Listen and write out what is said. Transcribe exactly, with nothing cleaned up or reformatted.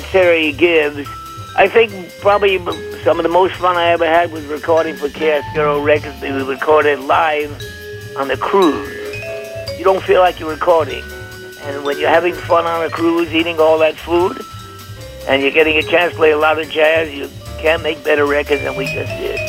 Terry Gibbs. I think probably some of the most fun I ever had was recording for Chiaroscuro Records. We recorded live on the cruise. You don't feel like you're recording. And when you're having fun on a cruise, eating all that food, and you're getting a chance to play a lot of jazz, you can't make better records than we just did.